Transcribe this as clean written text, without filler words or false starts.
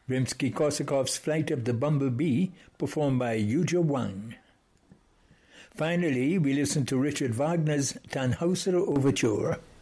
Rimsky-Korsakov's Flight of the Bumblebee, performed by Yuja Wang. Finally, we listen to Richard Wagner's Tannhäuser Overture.